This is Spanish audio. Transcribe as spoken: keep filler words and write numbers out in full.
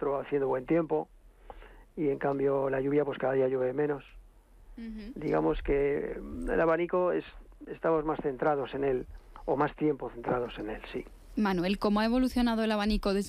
otro haciendo buen tiempo, y en cambio la lluvia pues cada día llueve menos. Uh-huh. Digamos que el abanico es, estamos más centrados en él, o más tiempo centrados en él, sí. Manuel, ¿cómo ha evolucionado el abanico desde